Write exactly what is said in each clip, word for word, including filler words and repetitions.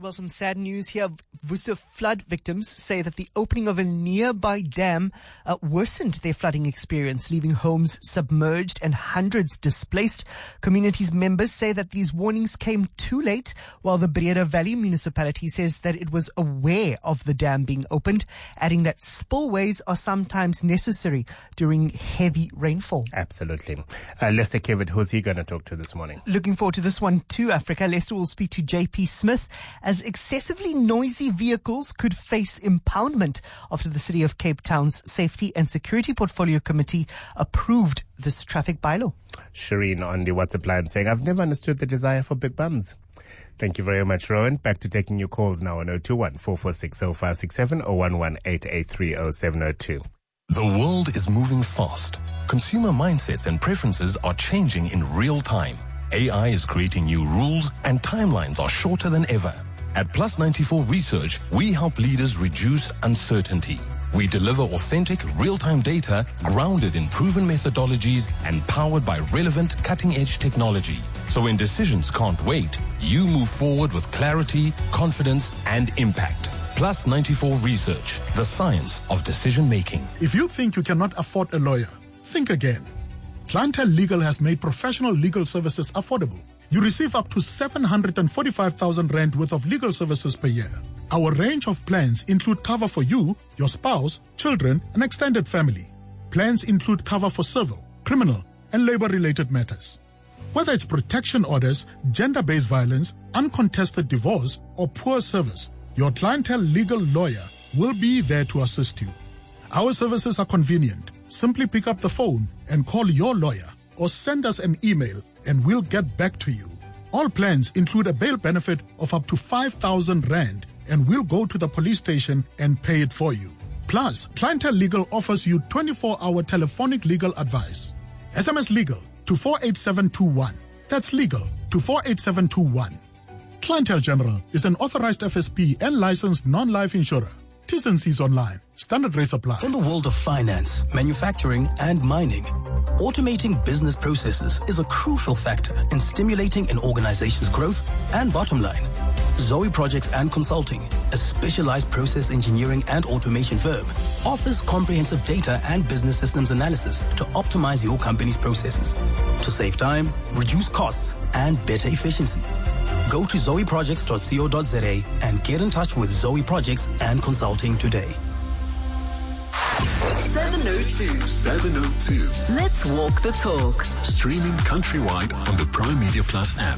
Well, some sad news here. Worcester flood victims say that the opening of a nearby dam uh, worsened their flooding experience, leaving homes submerged and hundreds displaced. Communities members say that these warnings came too late, while the Breda Valley municipality says that it was aware of the dam being opened, adding that spillways are sometimes necessary during heavy rainfall. Absolutely. Uh, Lester Kivitt, who's he going to talk to this morning? Looking forward to this one too, Africa. Lester will speak to J P Smith as excessively noisy vehicles could face impoundment after the City of Cape Town's Safety and Security Portfolio Committee approved this traffic bylaw. Shireen on the WhatsApp line saying, I've never understood the desire for big bums. Thank you very much, Rowan. Back to taking your calls now on zero two one, four four six, zero five six seven or one one eight eight three zero seven zero two. The world is moving fast. Consumer mindsets and preferences are changing in real time. A I is creating new rules and timelines are shorter than ever. At Plus ninety-four Research, we help leaders reduce uncertainty. We deliver authentic, real-time data grounded in proven methodologies and powered by relevant, cutting-edge technology. So when decisions can't wait, you move forward with clarity, confidence, and impact. Plus ninety-four Research, the science of decision-making. If you think you cannot afford a lawyer, think again. Clientele Legal has made professional legal services affordable. You receive up to seven hundred forty-five thousand rand worth of legal services per year. Our range of plans include cover for you, your spouse, children, and extended family. Plans include cover for civil, criminal, and labor-related matters. Whether it's protection orders, gender-based violence, uncontested divorce, or poor service, your Clientele Legal lawyer will be there to assist you. Our services are convenient. Simply pick up the phone and call your lawyer or send us an email and we'll get back to you. All plans include a bail benefit of up to five thousand rand and we'll go to the police station and pay it for you. Plus, Clientele Legal offers you twenty-four hour telephonic legal advice. S M S legal to four eight seven two one. That's legal to four eight seven two one. Clientele General is an authorized F S P and licensed non-life insurer. T's and C's online. Standard rates apply. In the world of finance, manufacturing, and mining, automating business processes is a crucial factor in stimulating an organization's growth and bottom line. Zoe Projects and Consulting, a specialized process engineering and automation firm, offers comprehensive data and business systems analysis to optimize your company's processes, to save time, reduce costs, and better efficiency. Go to zoe projects dot co dot za and get in touch with Zoe Projects and Consulting today. seven oh two. seven oh two. Let's walk the talk. Streaming countrywide on the Prime Media Plus app.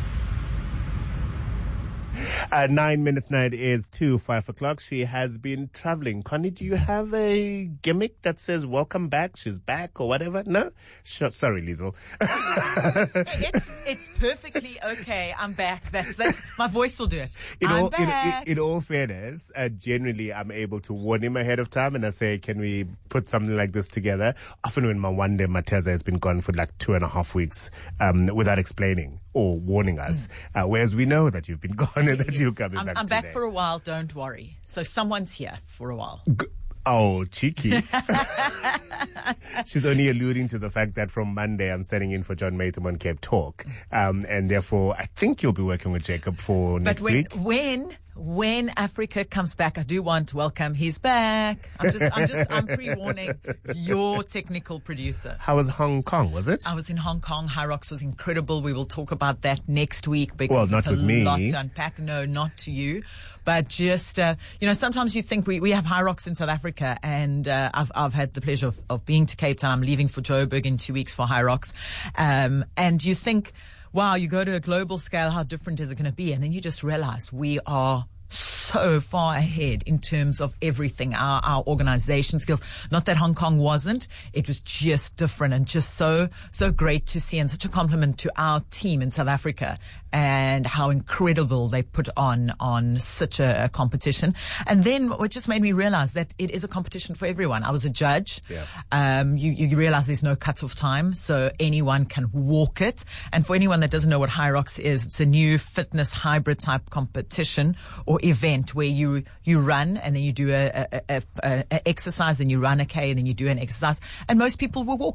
Uh, nine minutes now it is to five o'clock. She has been traveling. Connie, do you have a gimmick that says welcome back? She's back or whatever? No? Sure, sorry, Liesl. it's, it's perfectly okay. I'm back. That's, that's, my voice will do it. In I'm all, back. In, in, in all fairness, uh, generally I'm able to warn him ahead of time and I say, can we put something like this together? Often when my one day Mateza has been gone for like two and a half weeks, um, without explaining or warning us, mm. uh, whereas we know that you've been gone and that yes. you're coming I'm, back I'm today. back for a while, don't worry. So someone's here for a while. G- Oh, cheeky. She's only alluding to the fact that from Monday I'm standing in for John Matham on Cape Talk. Um, and therefore I think you'll be working with Jacob for but next when, week. When, when Africa comes back, I do want to welcome he's back. I'm just, I'm just, I'm pre-warning your technical producer. How was Hong Kong, was it? I was in Hong Kong. Hyrox was incredible. We will talk about that next week because well, it's not a with me. lot to unpack. No, not to you. But just, uh, you know, sometimes you think we, we have Hyrox in South Africa and, uh, I've, I've had the pleasure of, of being to Cape Town. I'm leaving for Joburg in two weeks for Hyrox. Um, and you think, wow, you go to a global scale, how different is it going to be? And then you just realize we are so far ahead in terms of everything, our, our organization skills. Not that Hong Kong wasn't. It was just different and just so, so great to see and such a compliment to our team in South Africa and how incredible they put on, on such a, a competition. And then what just made me realize that it is a competition for everyone. I was a judge. Yeah. Um, you, you realize there's no cut-off time, so anyone can walk it. And for anyone that doesn't know what Hyrox is, it's a new fitness hybrid type competition or event where you, you run and then you do a, a, a, a, a exercise and you run a K and then you do an exercise. And most people were walking.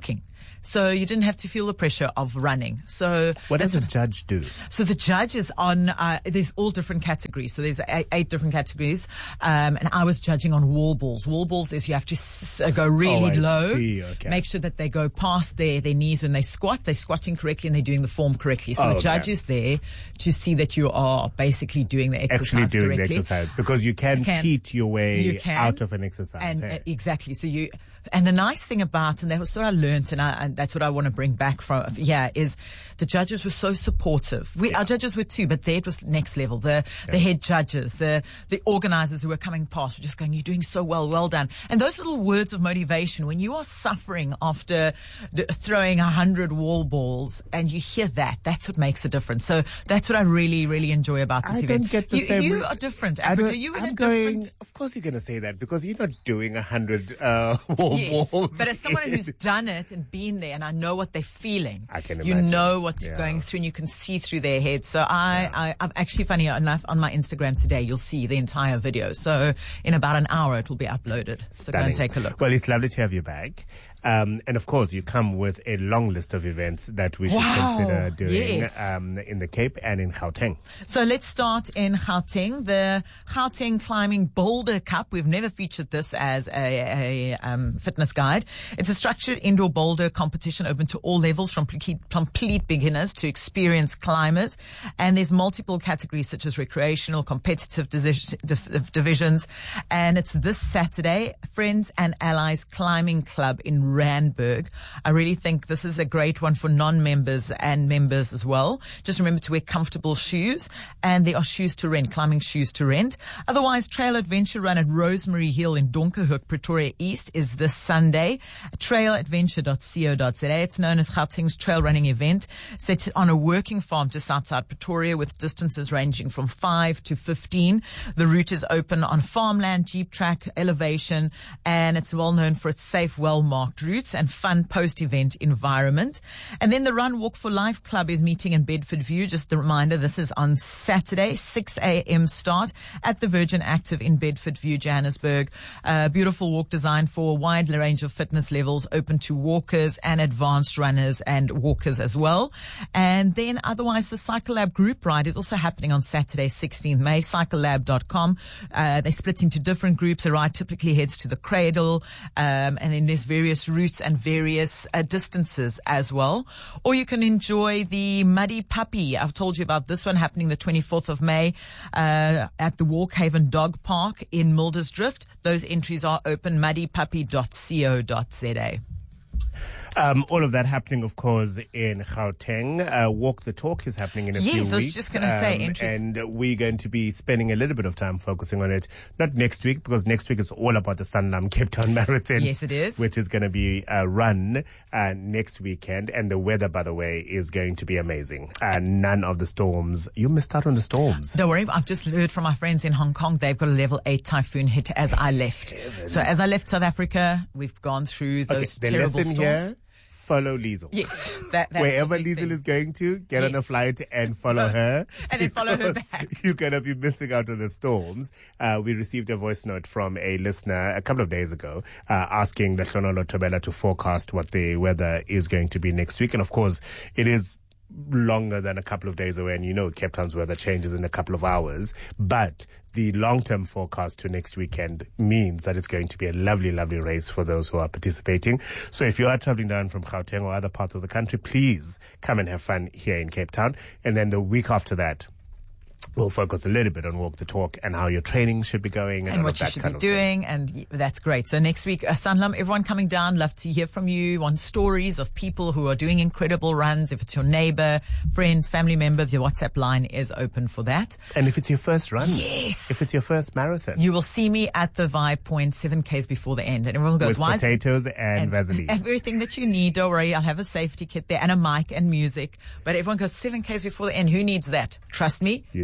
So you didn't have to feel the pressure of running. So what does a judge do? So the judge is on, uh, there's all different categories. So there's eight, eight different categories. Um, and I was judging on wall balls. Wall balls is you have to s- uh, go really oh, I low. See. Okay. Make sure that they go past their, their knees when they squat. They're squatting correctly and they're doing the form correctly. So oh, the okay. judge is there to see that you are basically doing the exercise Actually doing correctly. the exercise. Because you can, you can cheat your way you can, out of an exercise. And hey? uh, exactly. So you, and the nice thing about, and that was what I learned, and, I, and that's what I want to bring back from, yeah, is the judges were so supportive. We, yeah. Our judges were too, but there it was next level. The, yeah. the head judges, the, the organizers who were coming past were just going, you're doing so well, well done. And those little words of motivation, when you are suffering after d- throwing a hundred wall balls and you hear that, that's what makes a difference. So that's what I really, really enjoy about this I event. Don't get the you, same you re- are different, Africa. You in I'm a going, different. Of course you're going to say that because you're not doing a hundred uh, wall yes, balls. But as someone who's done it and been there, and I know what they're feeling, I can you imagine. know what's yeah. going through, and you can see through their heads. So I, yeah. I, I'm actually funny enough on my Instagram today. You'll see the entire video. So in about an hour, it will be uploaded. So Stunning. go and take a look. Well, it's lovely to have you back. Um, and of course, you come with a long list of events that we should wow. consider doing yes. um, in the Cape and in Gauteng. So let's start in Gauteng. The Gauteng Climbing Boulder Cup. We've never featured this as a, a um, fitness guide. It's a structured indoor boulder competition open to all levels, from complete, complete beginners to experienced climbers. And there's multiple categories such as recreational, competitive div- divisions. And it's this Saturday, Friends and Allies Climbing Club in Randburg. I really think this is a great one for non-members and members as well. Just remember to wear comfortable shoes, and there are shoes to rent, climbing shoes to rent. Otherwise, Trail Adventure Run at Rosemary Hill in Donkerhoek, Pretoria East is this Sunday. trail adventure dot co dot za. It's known as Gauteng's trail running event, set on a working farm just outside Pretoria with distances ranging from five to fifteen. The route is open on farmland, jeep track, elevation, and it's well known for its safe, well-marked routes and fun post-event environment. And then the Run Walk for Life Club is meeting in Bedford View. Just a reminder, this is on Saturday, six a.m. start at the Virgin Active in Bedford View, Johannesburg. A beautiful walk designed for a wide range of fitness levels, open to walkers and advanced runners and walkers as well. And then otherwise, the Cycle Lab group ride is also happening on Saturday, sixteenth of May, cycle lab dot com. Uh, they split into different groups. The ride typically heads to the Cradle, um, and then there's various routes and various uh, distances as well. Or you can enjoy the Muddy Puppy. I've told you about this one happening the twenty-fourth of May uh, at the Walkhaven Dog Park in Mildersdrift. Those entries are open, muddy puppy dot co dot za. Um, all of that happening, of course, in Gauteng. Uh, Walk the Talk is happening in a yes, few weeks. I was just going to um, say, interesting. And we're going to be spending a little bit of time focusing on it. Not next week, because next week is all about the Sanlam Cape Town Marathon. Yes, it is. Which is going to be uh, run uh, next weekend. And the weather, by the way, is going to be amazing. Uh, none of the storms. You missed out on the storms. Don't worry. I've just heard from my friends in Hong Kong. They've got a level eight typhoon hit as I left. Heavens. So as I left South Africa, we've gone through those okay, the terrible lesson storms. Here, follow Liesl. Yes. That, that's Wherever the big Liesl thing. is going to, get Yes. on a flight and follow her. And then follow her back. You're going to be missing out on the storms. Uh, we received a voice note from a listener a couple of days ago uh, asking Lehlonolo Tobela to forecast what the weather is going to be next week. And of course, it is longer than a couple of days away, and you know Cape Town's weather changes in a couple of hours, but the long-term forecast to next weekend means that it's going to be a lovely, lovely race for those who are participating. So if you are traveling down from Gauteng or other parts of the country, please come and have fun here in Cape Town. And then the week after that, we'll focus a little bit on Walk the Talk and how your training should be going and, and all what of you that should kind be of doing, and y- that's great. So next week, uh, Sanlam, everyone coming down, love to hear from you on stories of people who are doing incredible runs. If it's your neighbor, friends, family member, the WhatsApp line is open for that. And if it's your first run, yes, if it's your first marathon, you will see me at the Vibe Point seven Ks before the end, and everyone goes, with "Why?" is- potatoes and, and Vaseline. everything that you need. Don't worry, I'll have a safety kit there and a mic and music. But everyone goes seven Ks before the end. Who needs that? Trust me, You you,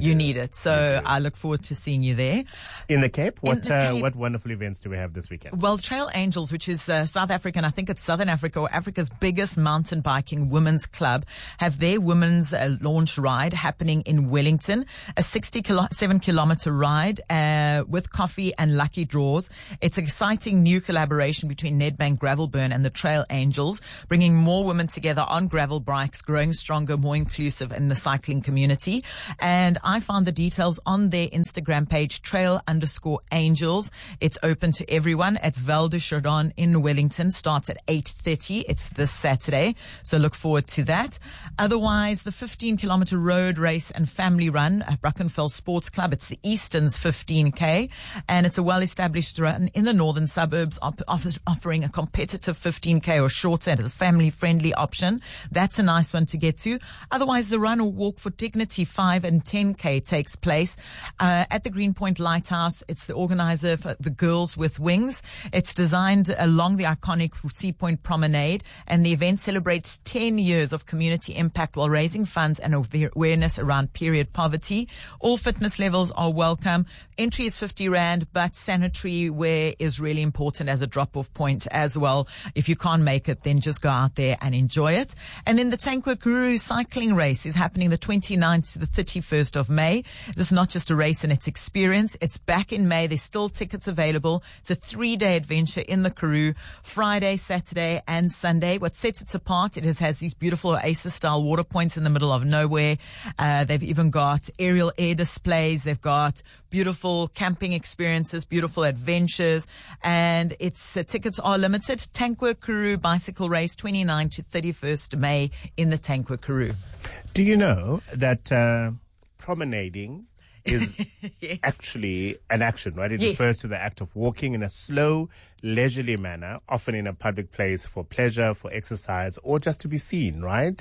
you do. need it. So I look forward to seeing you there. In the Cape, what the uh, Cape. what wonderful events do we have this weekend? Well, Trail Angels, which is uh, South African, I think it's Southern Africa or Africa's biggest mountain biking women's club, have their women's uh, launch ride happening in Wellington, a sixty-seven kilometer ride uh, with coffee and lucky draws. It's an exciting new collaboration between Nedbank Gravelburn and the Trail Angels, bringing more women together on gravel bikes, growing stronger, more inclusive in the cycling community. And I found the details on their Instagram page, trail underscore angels. It's open to everyone. It's Val de Chardon in Wellington. Starts at eight thirty. It's this Saturday. So look forward to that. Otherwise, the fifteen kilometer road race and family run at Brackenfell Sports Club. It's the Easton's fifteen K, and it's a well-established run in the northern suburbs, op- offers, offering a competitive fifteen K or shorter. It's a family-friendly option. That's a nice one to get to. Otherwise, the run or walk for dignity five and ten K takes place uh, at the Greenpoint Lighthouse. It's the organizer for the Girls with Wings. It's designed along the iconic Sea Point Promenade, and the event celebrates ten years of community impact while raising funds and awareness around period poverty. All fitness levels are welcome. Entry is fifty rand, but sanitary wear is really important as a drop-off point as well. If you can't make it, then just go out there and enjoy it. And then the Tankwa Karoo cycling race is happening the twenty-ninth to the thirty-first of May. This is not just a race and its experience. It's back in May. There's still tickets available. It's a three-day adventure in the Karoo, Friday, Saturday, and Sunday. What sets it apart, it has, has these beautiful oasis-style water points in the middle of nowhere. Uh, they've even got aerial air displays. They've got beautiful camping experiences, beautiful adventures, and its uh, tickets are limited. Tankwa Karoo bicycle race, twenty-ninth to thirty-first May in the Tankwa Karoo. Do you know that uh, promenading is Yes. actually an action, right? It Yes. refers to the act of walking in a slow, leisurely manner, often in a public place for pleasure, for exercise, or just to be seen, right?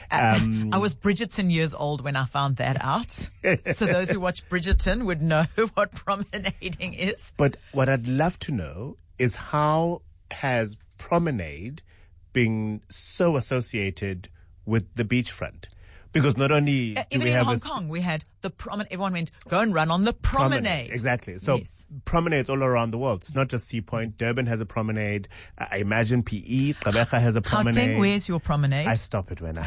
Um, I was Bridgerton years old when I found that out. So those who watch Bridgerton would know what promenading is. But what I'd love to know is how has promenade been so associated with the beachfront? Because not only Uh, do even we in have Hong a, Kong, we had the promenade. Everyone went, go and run on the promenade. Exactly. So Yes. promenades all around the world. It's not just Sea Point. Durban has a promenade. Uh, I imagine P E, Gqeberha has a promenade. Gauteng, where's your promenade? I stop it when I...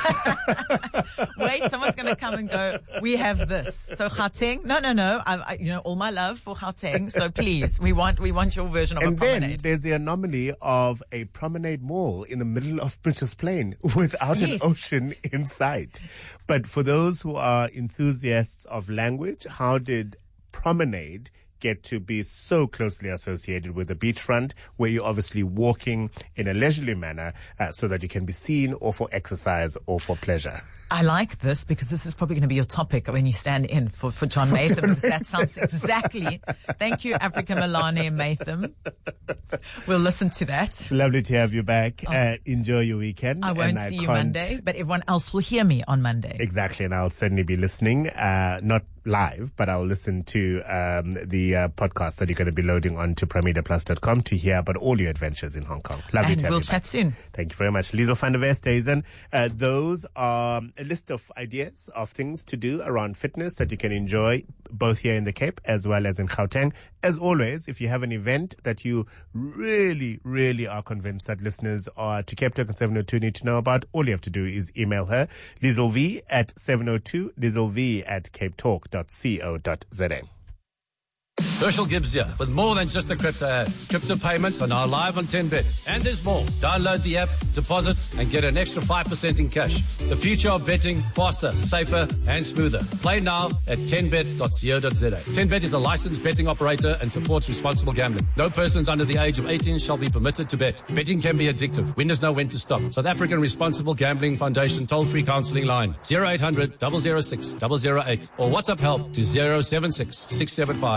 Wait, someone's going to come and go, we have this. So Gauteng, no, no, no. I, I, you know, all my love for Gauteng. So please, we want, we want your version of And a then promenade. there's the anomaly of a promenade mall in the middle of British Plain without Yes. an ocean in sight. But for those who are enthusiasts of language, how did promenade get to be so closely associated with the beachfront, where you're obviously walking in a leisurely manner uh, so that you can be seen, or for exercise or for pleasure? I like this because this is probably going to be your topic when you stand in for, for John Matham, because that sounds exactly. Thank you, Africa Milane Matham. We'll listen to that. It's lovely to have you back. Oh. Uh, enjoy your weekend. I won't and see you can't- Monday, but everyone else will hear me on Monday. Exactly, and I'll certainly be listening, uh, not live, but I'll listen to um, the uh, podcast that you're going to be loading onto primedia plus dot com to hear about all your adventures in Hong Kong. Lovely And to have we'll you chat back. soon. Thank you very much. Liesl van der Westhuizen. Uh, those are a list of ideas of things to do around fitness that you can enjoy both here in the Cape as well as in Gauteng. As always, if you have an event that you really, really are convinced that listeners are to Cape Talk and seven oh two need to know about, all you have to do is email her, liesl at seven oh two, liesl at capetalk dot co dot za. Herschel Gibbs here with more than just a crypto ad. Crypto payments are now live on ten bet. And there's more. Download the app, deposit, and get an extra five percent in cash. The future of betting, faster, safer, and smoother. Play now at ten bet dot co dot za. ten bet is a licensed betting operator and supports responsible gambling. No persons under the age of eighteen shall be permitted to bet. Betting can be addictive. Winners know when to stop. South African Responsible Gambling Foundation toll-free counseling line zero eight hundred, double oh six, double oh eight or WhatsApp help to zero seven six, six seven five, zero seven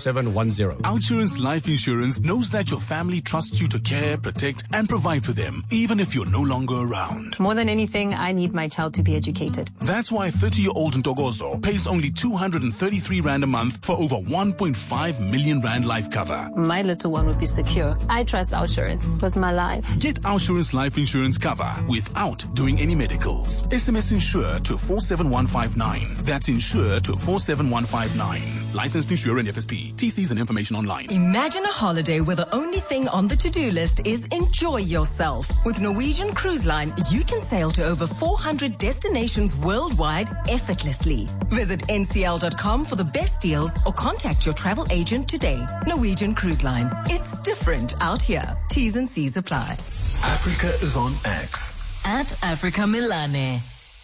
seven one zero. Outsurance Life Insurance knows that your family trusts you to care, protect, and provide for them, even if you're no longer around. More than anything, I need my child to be educated. That's why thirty-year-old Ntogozo pays only two hundred thirty-three rand a month for over one point five million rand life cover. My little one would be secure. I trust Outsurance with my life. Get Outsurance Life Insurance cover without doing any medicals. S M S insure to four seven one five nine. That's insure to four seven one five nine. Licensed insurer and F S P. T Cs and information online. Imagine a holiday where the only thing on the to-do list is enjoy yourself. With Norwegian Cruise Line, you can sail to over four hundred destinations worldwide effortlessly. Visit N C L dot com for the best deals or contact your travel agent today. Norwegian Cruise Line. It's different out here. T's and C's apply. Africa is on X. At Africa Milane.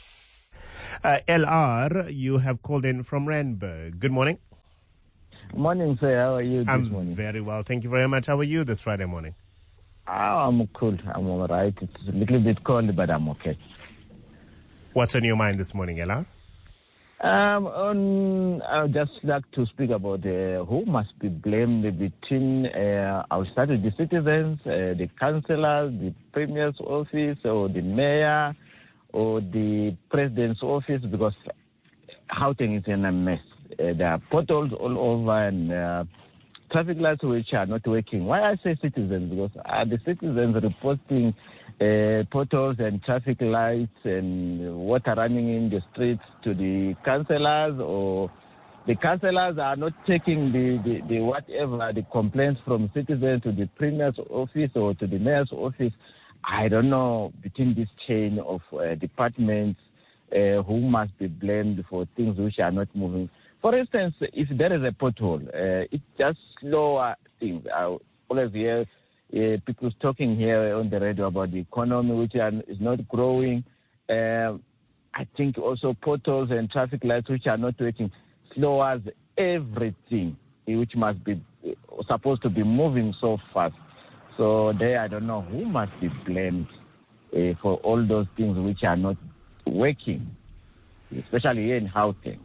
Uh, L R, you have called in from Randburg. Good morning. Morning, sir. How are you this I'm morning? very well. Thank you very much. How are you this Friday morning? Oh, I'm cool. I'm all right. It's a little bit cold, but I'm okay. What's on your mind this morning, L R? Um, on, I'd just like to speak about uh, who must be blamed between, uh, I'll start with the citizens, uh, the councillors, the premier's office, or the mayor, or the president's office, because Gauteng is in a mess. Uh, there are potholes all over and uh, traffic lights which are not working. Why I say citizens? Because are the citizens reporting uh, potholes and traffic lights and water running in the streets to the councillors, or the councillors are not taking the, the, the whatever, the complaints from citizens to the premier's office or to the mayor's office? I don't know, between this chain of uh, departments, uh, who must be blamed for things which are not moving. For instance, if there is a pothole, uh, it just slower things. I always hear uh, people talking here on the radio about the economy, which are, is not growing. Uh, I think also potholes and traffic lights, which are not working, slows everything, which must be supposed to be moving so fast. So there, I don't know who must be blamed uh, for all those things which are not working, especially here in Gauteng.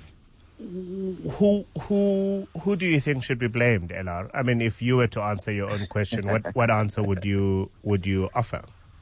Who who who do you think should be blamed, L R? I mean, if you were to answer your own question, what, what answer would you would you offer?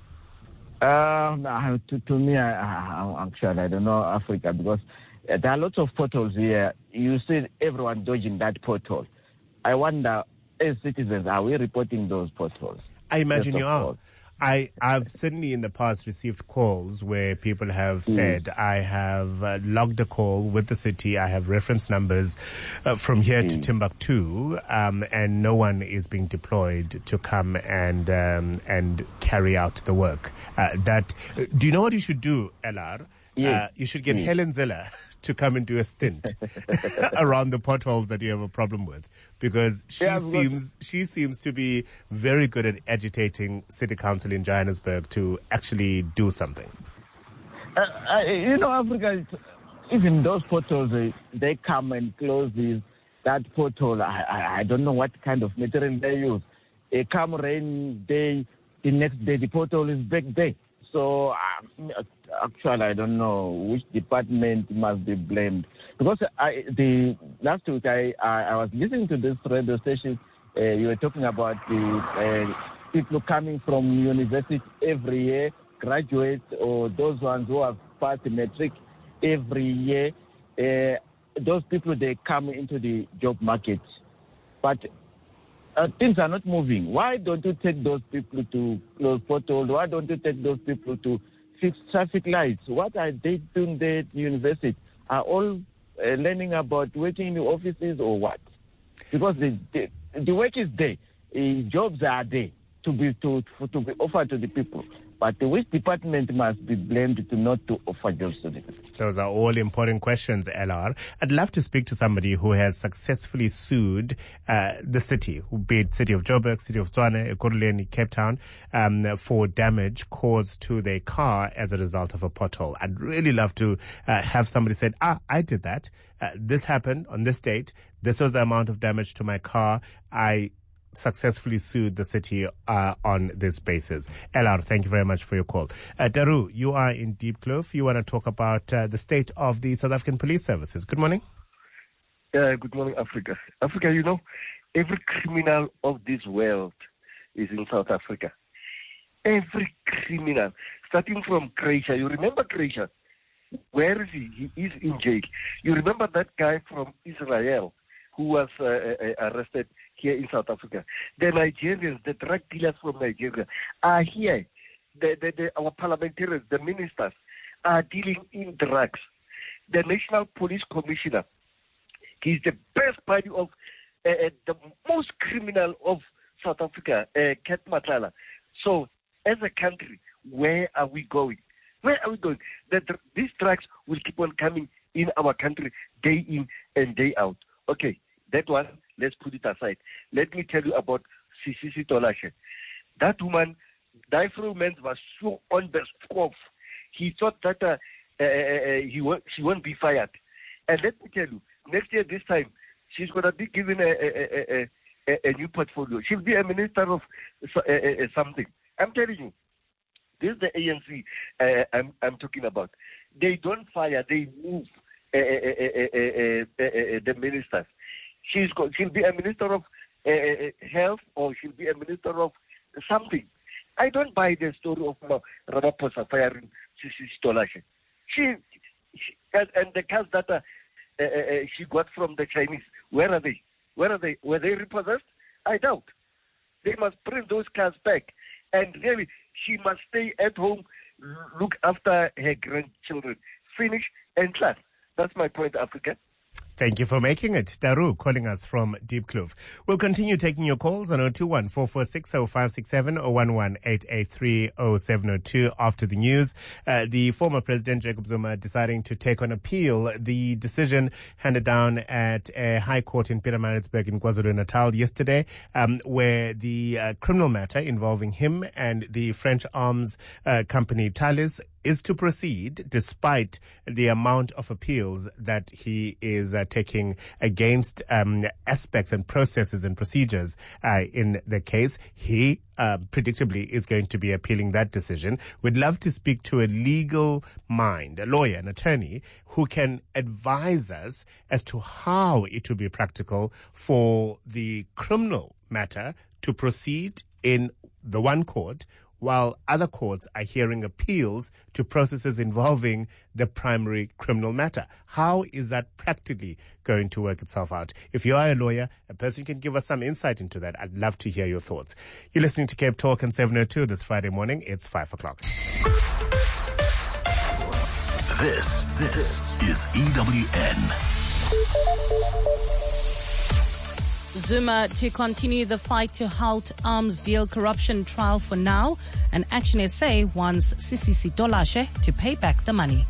Um, to, to me, I, I, actually, I don't know Africa, because uh, there are lots of potholes here. You see everyone dodging that pothole. I wonder, as citizens, are we reporting those potholes? I imagine First you of are. all. I, I've certainly in the past received calls where people have said, mm. I have uh, logged a call with the city, I have reference numbers uh, from here mm. to Timbuktu, um, and no one is being deployed to come and um, and carry out the work. Uh, that uh, do you know what you should do, L R? Yes. Uh, you should get yes. Helen Ziller to come and do a stint around the potholes that you have a problem with, because she yeah, seems she seems to be very good at agitating City Council in Johannesburg to actually do something. Uh, uh, you know, Africa, even those potholes, they, they come and close these, that pothole. I, I, I don't know what kind of material they use. A come rain day, the next day the pothole is back there. So um, actually, I don't know which department must be blamed, because I, the last week I, I, I was listening to this radio station. Uh, you were talking about the uh, people coming from university every year, graduates, or those ones who have passed the matric every year. Uh, those people, they come into the job market, but Uh, things are not moving. Why don't you take those people to close potholes? Why don't you take those people to fix traffic lights? What are they doing there at university? Are all uh, learning about working in the offices or what? Because the the, the work is there, uh, jobs are there to be to to be offered to the people. But which department must be blamed to not to offer jobs to the people? Those are all important questions, L R. I'd love to speak to somebody who has successfully sued uh, the city, be it City of Joburg, City of Tshwane, Ekurhuleni, Cape Town, um, for damage caused to their car as a result of a pothole. I'd really love to uh, have somebody say, ah, I did that. Uh, this happened on this date. This was the amount of damage to my car. I successfully sued the city uh, on this basis. L R, thank you very much for your call. Uh, Daru, you are in Deep Kloof. You want to talk about uh, the state of the South African Police Services. Good morning. Uh, good morning, Africa. Africa, you know, every criminal of this world is in South Africa. Every criminal, starting from Kreisha. You remember Kreisha? Where is he? He is in jail. You remember that guy from Israel who was uh, uh, arrested here in South Africa? The Nigerians, the drug dealers from Nigeria are here. The, the, the, our parliamentarians, the ministers are dealing in drugs. The National Police Commissioner, he's the best buddy of uh, uh, the most criminal of South Africa, uh, Kat Matlala. So, as a country, where are we going? Where are we going? The, these drugs will keep on coming in our country day in and day out. Okay, that one, let's put it aside. Let me tell you about Sisisi Tolashe. That woman, Diaphragm was so on the scoff. He thought that uh, uh, uh, he won't, she won't be fired. And let me tell you, next year, this time, she's going to be given a, a, a, a, a new portfolio. She'll be a minister of uh, uh, something. I'm telling you, this is the A N C uh, I'm, I'm talking about. They don't fire, they move uh, uh, uh, uh, uh, uh, uh, the ministers. She's go, she'll be a minister of uh, health, or she'll be a minister of something. I don't buy the story of uh, Ramaphosa firing Sisisi Tolashe. She, she and, and the cars that uh, uh, uh, she got from the Chinese, where are they? Where are they? Were they repossessed? I doubt. They must bring those cars back. And really, she must stay at home, look after her grandchildren. Finish and class. That's my point, Africa. Thank you for making it. Daru calling us from Deep Kloof. We'll continue taking your calls on zero two one, four four six, zero five six seven, zero one one, eight eight three, zero seven zero two. After the news, uh, the former President Jacob Zuma deciding to take on appeal the decision handed down at a high court in Pietermaritzburg in KwaZulu-Natal yesterday, um, where the uh, criminal matter involving him and the French arms uh, company Thales is to proceed despite the amount of appeals that he is uh, taking against um, aspects and processes and procedures uh, in the case. He uh, predictably is going to be appealing that decision. We'd love to speak to a legal mind, a lawyer, an attorney, who can advise us as to how it would be practical for the criminal matter to proceed in the one court, while other courts are hearing appeals to processes involving the primary criminal matter. How is that practically going to work itself out? If you are a lawyer, a person can give us some insight into that. I'd love to hear your thoughts. You're listening to Cape Talk on seven oh two this Friday morning. It's five o'clock. This, this is E W N. Zuma to continue the fight to halt arms deal corruption trial for now. And Action S A wants Sisisi Tolashe to pay back the money.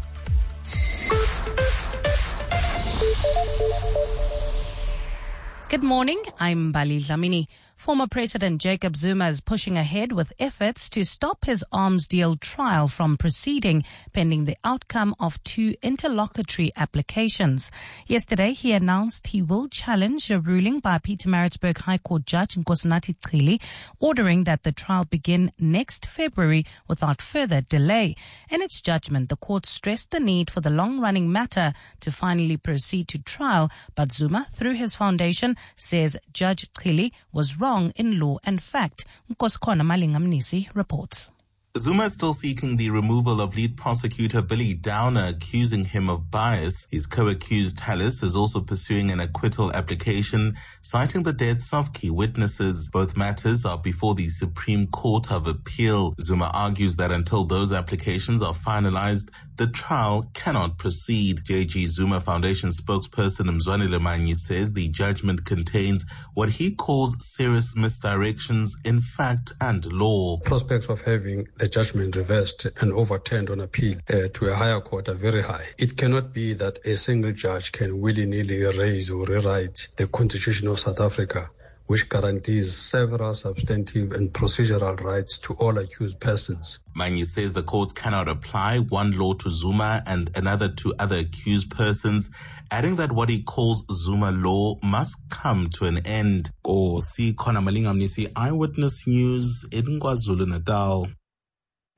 Good morning, I'm Bali Dlamini. Former President Jacob Zuma is pushing ahead with efforts to stop his arms deal trial from proceeding pending the outcome of two interlocutory applications. Yesterday, he announced he will challenge a ruling by Pietermaritzburg High Court Judge Nkosinathi Chili ordering that the trial begin next February without further delay. In its judgment, the court stressed the need for the long-running matter to finally proceed to trial, but Zuma, through his foundation, says Judge Chili was wrong in law and fact. Nkoskona Malingamnisi reports. Zuma is still seeking the removal of lead prosecutor Billy Downer, accusing him of bias. His co-accused Thales is also pursuing an acquittal application, citing the deaths of key witnesses. Both matters are before the Supreme Court of Appeal. Zuma argues that until those applications are finalized, the trial cannot proceed. J G Zuma Foundation spokesperson Mzwane Lemanyi says the judgment contains what he calls serious misdirections in fact and law. Prospects of having the judgment reversed and overturned on appeal uh, to a higher court are very high. It cannot be that a single judge can willy-nilly erase or rewrite the Constitution of South Africa, which guarantees several substantive and procedural rights to all accused persons. Manyi says the court cannot apply one law to Zuma and another to other accused persons, adding that what he calls Zuma law must come to an end. Kosi Khona Malingamnisi, Eyewitness News in KwaZulu-Natal.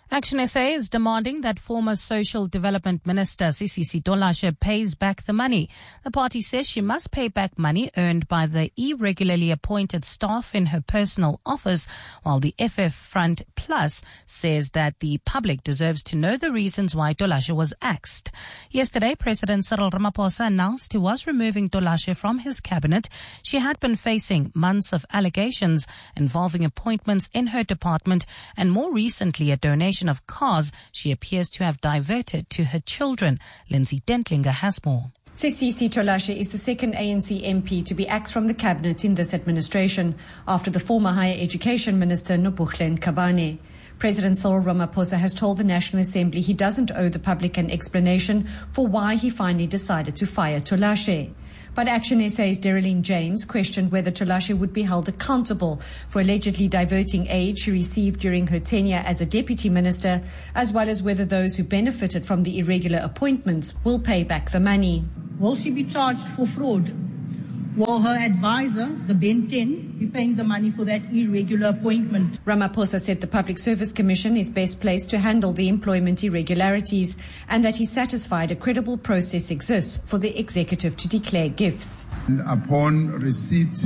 Action S A is demanding that former Social Development Minister Sisisi Dolashe pays back the money. The party says she must pay back money earned by the irregularly appointed staff in her personal office, while the F F Front Plus says that the public deserves to know the reasons why Dolashe was axed. Yesterday, President Cyril Ramaphosa announced he was removing Dolashe from his cabinet. She had been facing months of allegations involving appointments in her department and more recently a donation of cars she appears to have diverted to her children. Lindsay Dentlinger has more. Sisisi Dolashe is the second A N C M P to be axed from the cabinet in this administration after the former Higher Education Minister Nopuglen Kabane. President Cyril Ramaphosa has told the National Assembly he doesn't owe the public an explanation for why he finally decided to fire Dolashe. But Action S A's Dereline James questioned whether Dolashe would be held accountable for allegedly diverting aid she received during her tenure as a deputy minister, as well as whether those who benefited from the irregular appointments will pay back the money. Will she be charged for fraud? Will her advisor, the Ben ten, be paying the money for that irregular appointment? Ramaphosa said the Public Service Commission is best placed to handle the employment irregularities and that he's satisfied a credible process exists for the executive to declare gifts. And upon receipt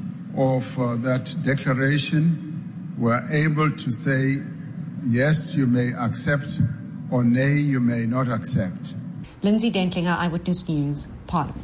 of uh, that declaration, we're able to say, yes, you may accept, or nay, you may not accept. Lindsay Dentlinger, Eyewitness News, Parliament.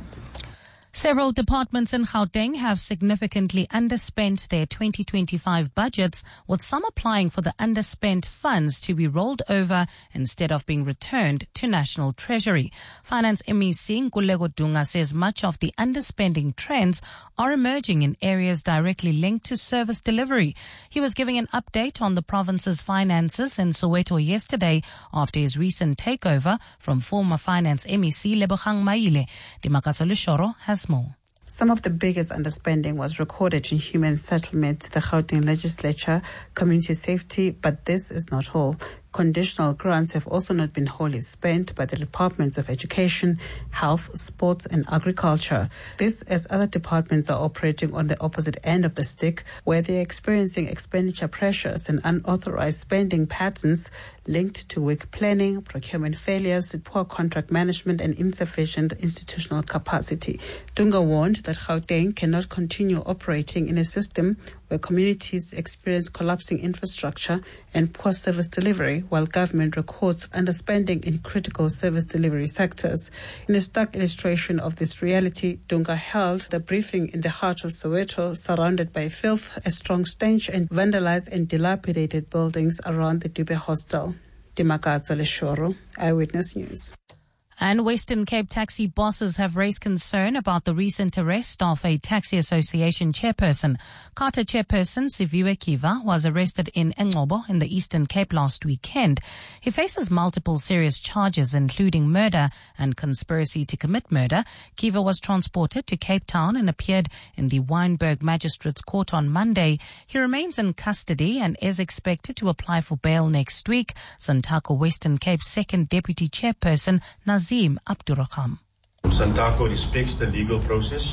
Several departments in Gauteng have significantly underspent their twenty twenty-five budgets, with some applying for the underspent funds to be rolled over instead of being returned to National Treasury. Finance M E C Nkululeko Dunga says much of the underspending trends are emerging in areas directly linked to service delivery. He was giving an update on the province's finances in Soweto yesterday after his recent takeover from former Finance M E C Lebogang Maile. Dimakatso Leshoro has more. Some of the biggest underspending was recorded in human settlement, the Gauteng legislature, community safety, but this is not all. Conditional grants have also not been wholly spent by the departments of education, health, sports and agriculture. This as other departments are operating on the opposite end of the stick, where they are experiencing expenditure pressures and unauthorized spending patterns linked to weak planning, procurement failures, poor contract management and insufficient institutional capacity. Dunga warned that Gauteng cannot continue operating in a system where communities experience collapsing infrastructure and poor service delivery, while government records underspending in critical service delivery sectors. In a stark illustration of this reality, Dunga held the briefing in the heart of Soweto, surrounded by filth, a strong stench, and vandalized and dilapidated buildings around the Dube Hostel. Dimakatso Leshoro, Eyewitness News. And Western Cape taxi bosses have raised concern about the recent arrest of a taxi association chairperson. Carter chairperson Siviwe Kiva was arrested in Engcobo in the Eastern Cape last weekend. He faces multiple serious charges, including murder and conspiracy to commit murder. Kiva was transported to Cape Town and appeared in the Wynberg Magistrates Court on Monday. He remains in custody and is expected to apply for bail next week. Santaco Western Cape's second deputy chairperson, Nazim Abdurrahman. Santaco respects the legal process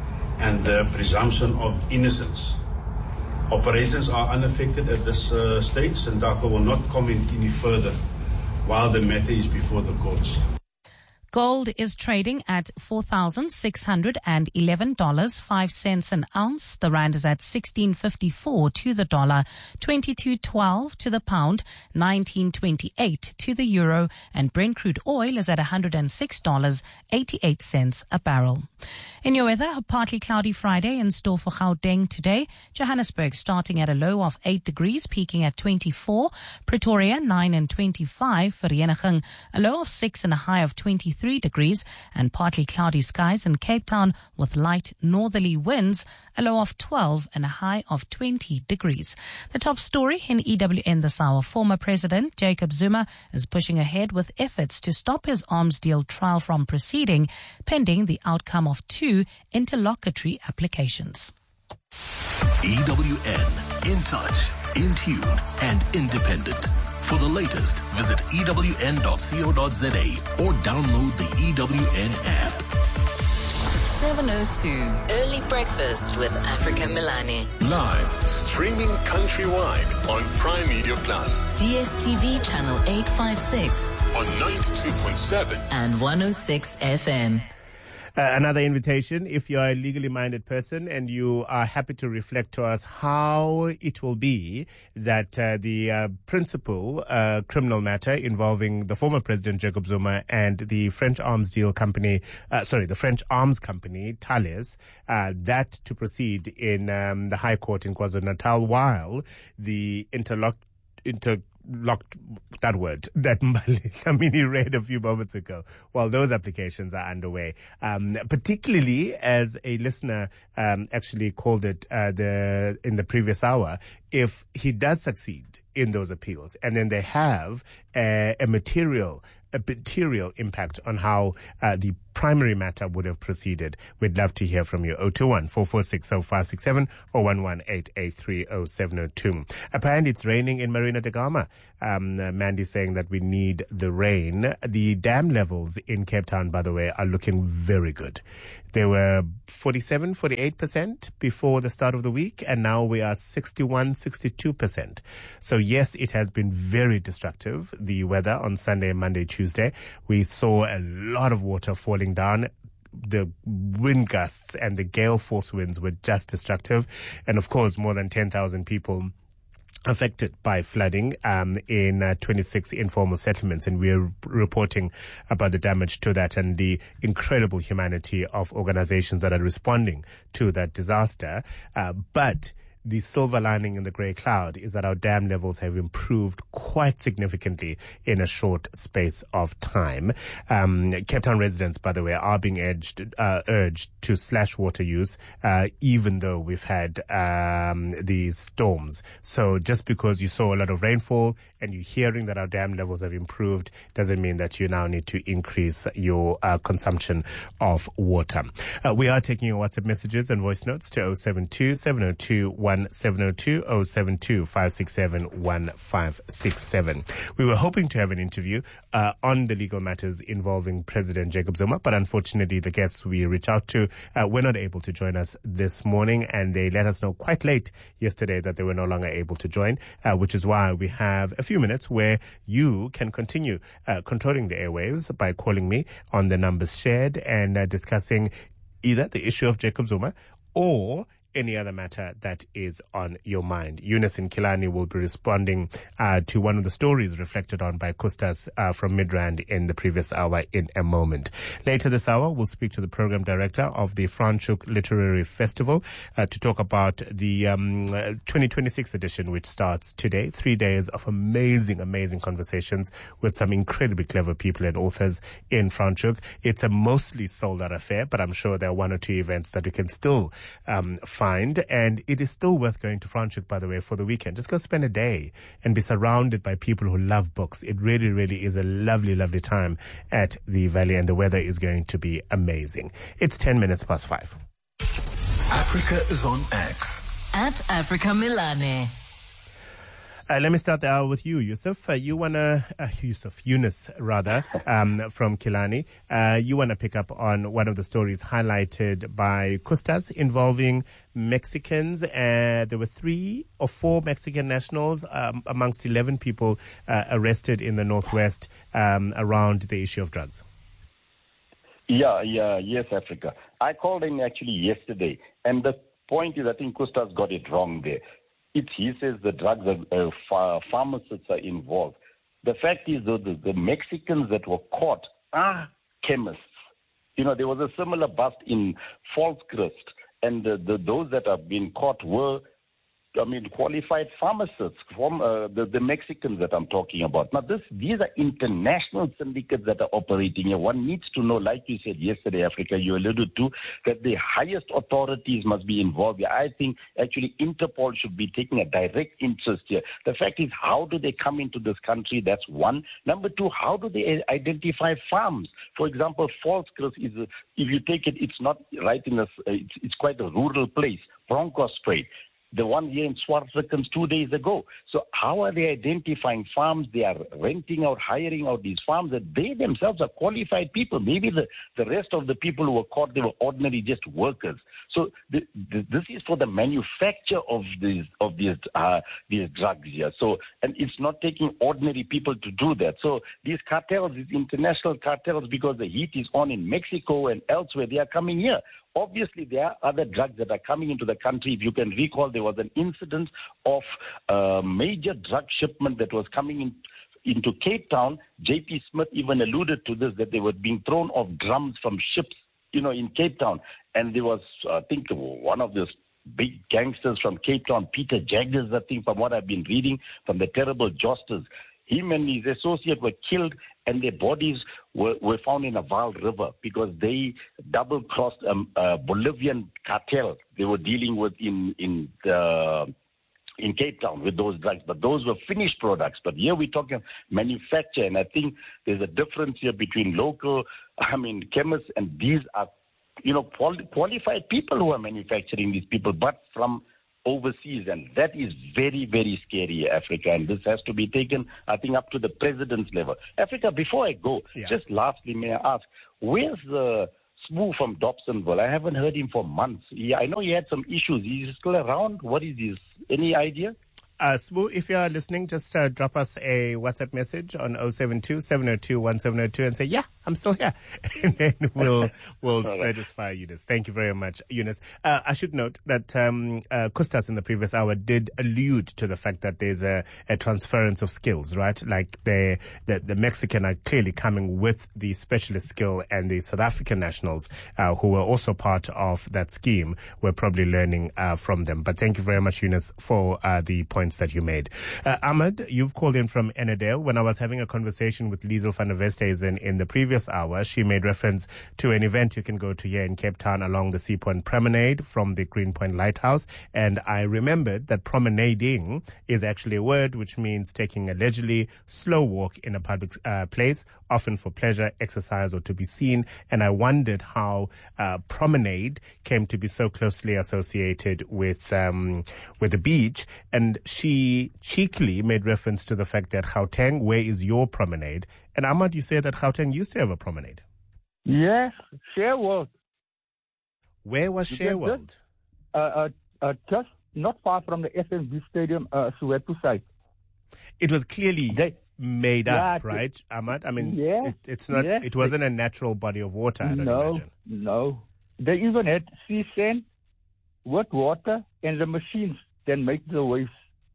and the presumption of innocence. Operations are unaffected at this uh, stage. Santaco will not comment any further while the matter is before the courts. Gold is trading at four thousand six hundred eleven dollars and five cents an ounce. The rand is at sixteen fifty-four to the dollar, twenty-two twelve to the pound, nineteen twenty-eight to the euro, and Brent crude oil is at one hundred six dollars and eighty-eight cents a barrel. In your weather, a partly cloudy Friday in store for Gauteng today. Johannesburg starting at a low of eight degrees, peaking at twenty-four. Pretoria nine and twenty-five. Vereeniging a low of six and a high of twenty-three degrees, and partly cloudy skies in Cape Town with light northerly winds, a low of twelve and a high of twenty degrees. The top story in E W N this hour: former President Jacob Zuma is pushing ahead with efforts to stop his arms deal trial from proceeding, pending the outcome of two interlocutory applications. E W N, in touch, in tune and independent. For the latest, visit E W N dot co dot za or download the E W N app. seven oh two. Early Breakfast with Africa Milani. Live, streaming countrywide on Prime Media Plus. D S T V channel eight fifty-six. On ninety-two point seven. And one oh six F M. Uh, another invitation, if you are a legally minded person and you are happy to reflect to us how it will be that uh, the uh, principal uh, criminal matter involving the former President Jacob Zuma and the French arms deal company, uh, sorry, the French arms company, Thales, uh, that to proceed in um, the High Court in KwaZulu-Natal while the interlock, inter locked that word that Mbali Kamini read a few moments ago. While those applications are underway, um, particularly as a listener um, actually called it uh, the in the previous hour, if he does succeed in those appeals, and then they have a, a material a material impact on how uh, the primary matter would have proceeded. We'd love to hear from you. oh two one, four four six, oh five six seven or one one eight eight three oh seven oh two. Apparently it's raining in Marina de Gama. Um, uh, Mandy's saying that we need the rain. The dam levels in Cape Town, by the way, are looking very good. They were forty-seven, forty-eight percent before the start of the week, and now we are sixty-one, sixty-two percent. So yes, it has been very destructive, the weather on Sunday, Monday, Tuesday. We saw a lot of water falling down. The wind gusts and the gale force winds were just destructive. And of course, more than ten thousand people affected by flooding um, in uh, twenty-six informal settlements, and we're reporting about the damage to that and the incredible humanity of organizations that are responding to that disaster. Uh, but the silver lining in the grey cloud is that our dam levels have improved quite significantly in a short space of time. Um, Cape Town residents, by the way, are being urged, uh, urged to slash water use, uh, even though we've had um, these storms. So just because you saw a lot of rainfall and you're hearing that our dam levels have improved doesn't mean that you now need to increase your uh, consumption of water. Uh, we are taking your WhatsApp messages and voice notes to oh seven two, seven oh two, one seven oh two, oh seven two, five six seven, one five six seven. We were hoping to have an interview uh, on the legal matters involving President Jacob Zuma, but unfortunately the guests we reached out to uh, were not able to join us this morning, and they let us know quite late yesterday that they were no longer able to join, uh, which is why we have a few minutes where you can continue uh, controlling the airwaves by calling me on the numbers shared and uh, discussing either the issue of Jacob Zuma or any other matter that is on your mind. Eunice in Kilani will be responding uh, to one of the stories reflected on by Kustas uh, from Midrand in the previous hour in a moment. Later this hour, we'll speak to the program director of the Franschhoek Literary Festival uh, to talk about the um, twenty twenty-six edition, which starts today. Three days of amazing, amazing conversations with some incredibly clever people and authors in Franschhoek. It's a mostly sold-out affair, but I'm sure there are one or two events that we can still um, find. And it is still worth going to Franschhoek, by the way, for the weekend. Just go spend a day and be surrounded by people who love books. It really, really is a lovely, lovely time at the Valley, and the weather is going to be amazing. It's ten minutes past five. Africa is on X. At Africa Milani. Uh, let me start the hour with you, Yusuf. Uh, you want to, uh, Yusuf, Eunice, rather, um, from Kilani. Uh, you want to pick up on one of the stories highlighted by Kustas involving Mexicans. Uh, there were three or four Mexican nationals um, amongst eleven people uh, arrested in the Northwest um, around the issue of drugs. Yeah, yeah, yes, Africa. I called him actually yesterday, and the point is I think Kustas got it wrong there. It's, he says the drugs are, uh, ph- pharmacists are involved. The fact is, though, the, the Mexicans that were caught are chemists. You know, there was a similar bust in Volkskrust, and the, the, those that have been caught were, I mean, qualified pharmacists from uh, the, the Mexicans that I'm talking about. Now, this, these are international syndicates that are operating here. One needs to know, like you said yesterday, Africa, you alluded to, that the highest authorities must be involved here. I think actually Interpol should be taking a direct interest here. The fact is, how do they come into this country? That's one. Number two, how do they identify farms? For example, Volkskrust is, a, if you take it, it's not right in a, it's, it's quite a rural place. Bronkhorstspruit. the one here in Swartrekens two days ago. So how are they identifying farms? They are renting out, hiring out these farms, that they themselves are qualified people. Maybe the, the rest of the people who were caught, they were ordinary just workers. So the, the, this is for the manufacture of these of these uh, these drugs here. So and it's not taking ordinary people to do that. So these cartels, these international cartels, because the heat is on in Mexico and elsewhere, they are coming here. Obviously, there are other drugs that are coming into the country. If you can recall, there was an incident of a major drug shipment that was coming in, into Cape Town. J P Smith even alluded to this, that they were being thrown off drums from ships, you know, in Cape Town. And there was, I think, one of those big gangsters from Cape Town, Peter Jaggers, I think, from what I've been reading, from the terrible Josters. Him and his associate were killed, and their bodies were, were found in a Vaal River because they double-crossed um, a Bolivian cartel they were dealing with in in the, in Cape Town with those drugs. But those were finished products. But here we're talking manufacture, and I think there's a difference here between local, I mean, chemists, and these are, you know, quali- qualified people who are manufacturing these people, but from overseas, and that is very, very scary, Africa, and this has to be taken, I think, up to the president's level. Africa, before I go, yeah. just lastly, may I ask, where's the Smoo from Dobsonville? I haven't heard him for months. Yeah, I know he had some issues. Is he still around? What is his, any idea? Uh, Smoo, if you are listening, just uh, drop us a WhatsApp message on zero seven two, seven zero two, one seven zero two and say, yeah, I'm still here. And then we'll we'll satisfy Eunice. Thank you very much, Eunice. Uh, I should note that um, uh, Kustas in the previous hour did allude to the fact that there's a, a transference of skills, right? Like the, the, the Mexican are clearly coming with the specialist skill, and the South African nationals uh, who were also part of that scheme were probably learning uh, from them. But thank you very much, Eunice, for uh, the point that you made. Uh, Ahmed, you've called in from Ennerdale. When I was having a conversation with Liesel van der Westhuizen in the previous hour, she made reference to an event you can go to here in Cape Town along the Sea Point Promenade from the Greenpoint Lighthouse. And I remembered that promenading is actually a word which means taking a leisurely, slow walk in a public uh, place, often for pleasure, exercise, or to be seen. And I wondered how uh, promenade came to be so closely associated with um, with the beach. And she cheekily made reference to the fact that Gauteng, where is your promenade? And Ahmad, you said that Gauteng used to have a promenade. Yes, Sherwold. Where was Sherwold? Uh, uh, uh, just not far from the F N B Stadium, uh, Soweto side. It was clearly they, made yeah, up, right, it, Ahmad? I mean, yeah, it, it's not. Yeah, it wasn't a natural body of water. I don't no, imagine. no. They even had sea sand with water, and the machines then make the waves.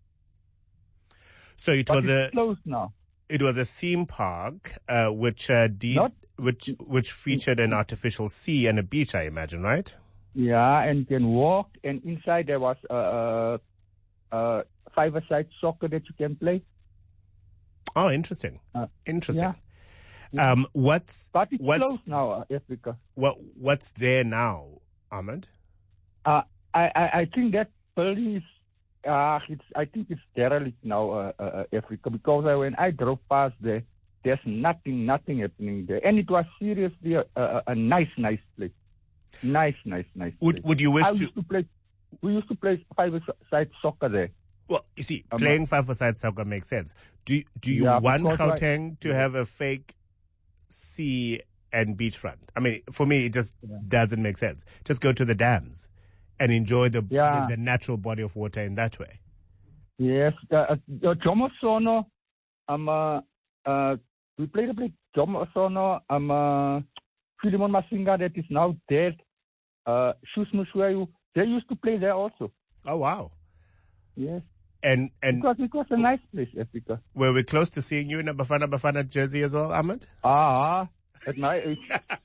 So it but was it's a closed now. It was a theme park, uh, which uh, did, Not, which which featured an artificial sea and a beach, I imagine, right? Yeah, and you can walk, and inside there was a, a, a five-a-side soccer that you can play. Oh, interesting. Uh, interesting. Yeah. Um, what's but it's what's, closed now, uh, Africa. What what's there now, Ahmed? Uh, I, I I think that building is. Uh, it's, I think it's derelict now, uh, uh, Africa, because uh, when I drove past there, there's nothing, nothing happening there. And it was seriously a, a, a nice, nice place. Nice, nice, nice Would place. Would you wish I to... Used to play, we used to play five-a-side soccer there. Well, you see, um, playing five-a-side soccer makes sense. Do, do you yeah, want Gauteng like, to yeah. have a fake sea and beachfront? I mean, for me, it just yeah. doesn't make sense. Just go to the dams and enjoy the, yeah. the the natural body of water in that way. Yes, uh, uh, Jomo Sono, um, uh, uh, we played a bit Jomo Sono, um, uh, Philemon Masinga that is now dead, uh, Shus Muswayu, they used to play there also. Oh, wow. Yes. And, and because it was a nice place, Africa. Were we close to seeing you in a Bafana Bafana jersey as well, Ahmed? Ah, at my age.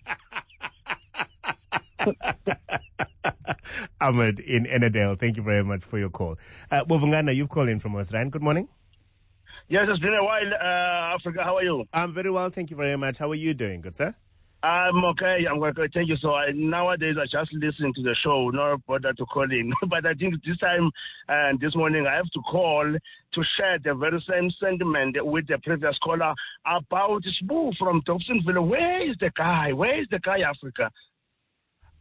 Ahmed in Ennerdale, thank you very much for your call. Uh, Bovungana, you've called in from West Rand. Good morning. Yes, it's been a while, uh, Africa. How are you? I'm very well, thank you very much. How are you doing, good sir? I'm okay. I'm okay. Thank you. So I, nowadays I just listen to the show, not bother to call in. But I think this time and uh, this morning I have to call to share the very same sentiment with the previous caller about Smoo from Dobsonville. Where is the guy? Where is the guy, Africa?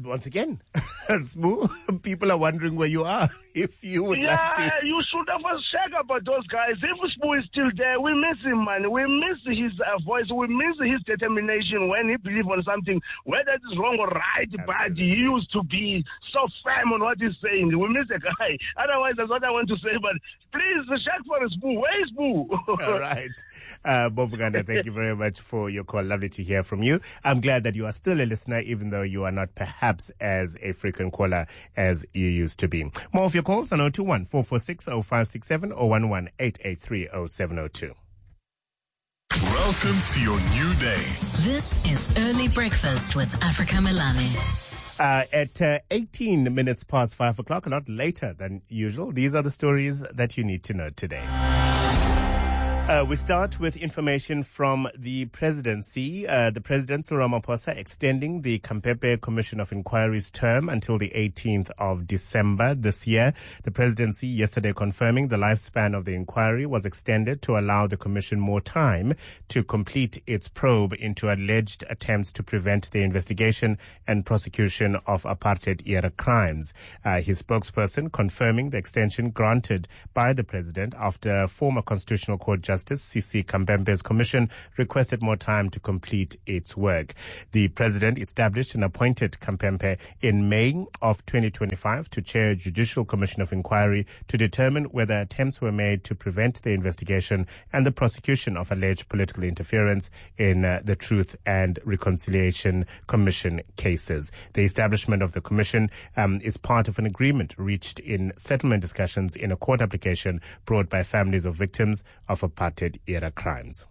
once again, Smoo, people are wondering where you are. If you would yeah, like to. you should have a check about those guys. If Smoo is still there, we miss him, man. We miss his uh, voice. We miss his determination when he believes on something, whether it's wrong or right. Absolutely. But he used to be so firm on what he's saying. We miss the guy. Otherwise, that's what I want to say. But please, check for Smoo. Where is Smoo? All right. Uh, Bovuganda, thank you very much for your call. Lovely to hear from you. I'm glad that you are still a listener, even though you are not perhaps as a frequent caller as you used to be. More of your calls on zero two one, four four six, zero five six seven or one one, eight eight three, zero seven zero two. Welcome to your new day. This is Early Breakfast with Africa Melane. Uh, at uh, eighteen minutes past five o'clock, a lot later than usual, these are the stories that you need to know today. Uh, we start with information from the presidency. Uh, the President, Cyril Ramaphosa, extending the Khampepe Commission of Inquiry's term until the eighteenth of December this year. The presidency yesterday confirming the lifespan of the inquiry was extended to allow the commission more time to complete its probe into alleged attempts to prevent the investigation and prosecution of apartheid-era crimes. Uh, his spokesperson confirming the extension granted by the president after former Constitutional Court Justice C C Kambembe's commission requested more time to complete its work. The president established and appointed Kambembe in May of twenty twenty-five to chair a Judicial Commission of Inquiry to determine whether attempts were made to prevent the investigation and the prosecution of alleged political interference in uh, the Truth and Reconciliation Commission cases. The establishment of the commission um, is part of an agreement reached in settlement discussions in a court application brought by families of victims of apartheid-era crimes.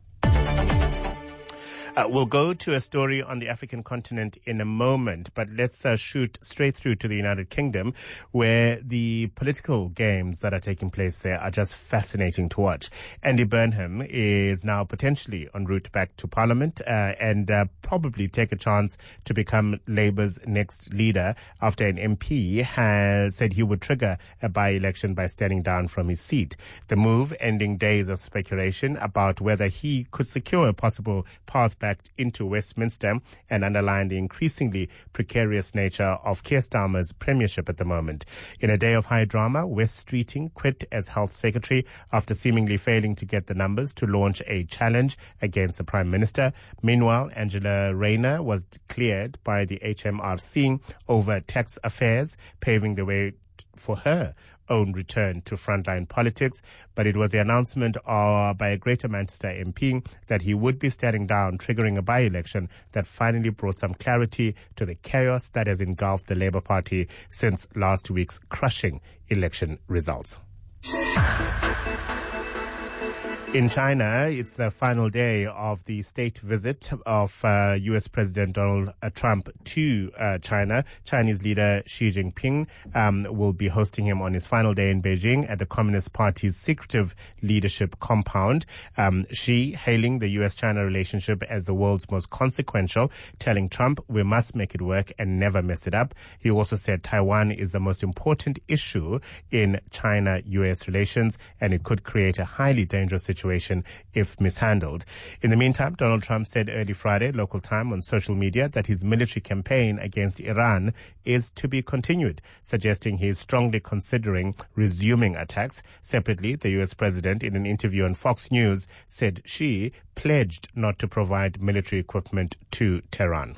Uh, we'll go to a story on the African continent in a moment, but let's uh, shoot straight through to the United Kingdom, where the political games that are taking place there are just fascinating to watch. Andy Burnham is now potentially en route back to Parliament uh, and uh, probably take a chance to become Labour's next leader after an M P has said he would trigger a by-election by standing down from his seat. The move ending days of speculation about whether he could secure a possible path back into Westminster and underline the increasingly precarious nature of Keir Starmer's premiership at the moment. In a day of high drama, Wes Streeting quit as Health Secretary after seemingly failing to get the numbers to launch a challenge against the Prime Minister. Meanwhile, Angela Rayner was cleared by the H M R C over tax affairs, paving the way for her own return to frontline politics, but it was the announcement uh, by a Greater Manchester M P that he would be standing down, triggering a by-election that finally brought some clarity to the chaos that has engulfed the Labour Party since last week's crushing election results. In China, it's the final day of the state visit of uh, U S President Donald uh, Trump to uh, China. Chinese leader Xi Jinping um, will be hosting him on his final day in Beijing at the Communist Party's secretive leadership compound. Um, Xi hailing the U S-China relationship as the world's most consequential, telling Trump we must make it work and never mess it up. He also said Taiwan is the most important issue in China-U S relations and it could create a highly dangerous situation situation if mishandled. In the meantime, Donald Trump said early Friday, local time, on social media that his military campaign against Iran is to be continued, suggesting he is strongly considering resuming attacks. Separately, the U S president, in an interview on Fox News, said Xi pledged not to provide military equipment to Tehran.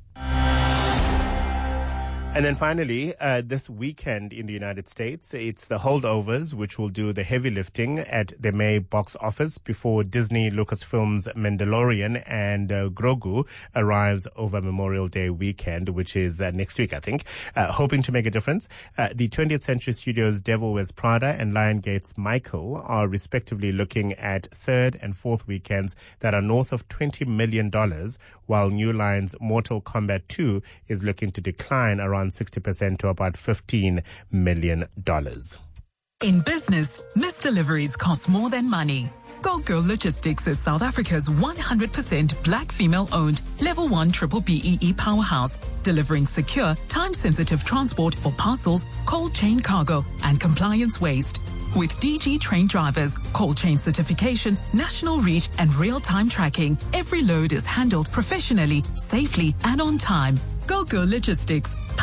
And then finally, uh, this weekend in the United States, it's the holdovers which will do the heavy lifting at the May box office before Disney Lucasfilm's Mandalorian and uh, Grogu arrives over Memorial Day weekend, which is uh, next week, I think, uh, hoping to make a difference. Uh, the twentieth Century Studios' Devil Wears Prada and Lionsgate's Michael are respectively looking at third and fourth weekends that are north of twenty million dollars, while New Line's Mortal Kombat two is looking to decline around sixty percent to about fifteen million dollars. In business, missed deliveries cost more than money. Gold Girl Logistics is South Africa's one hundred percent black female-owned Level one Triple B E E powerhouse, delivering secure, time-sensitive transport for parcels, cold chain cargo, and compliance waste. With D G trained drivers, cold chain certification, national reach, and real-time tracking, every load is handled professionally, safely, and on time. Gold Girl Logistics,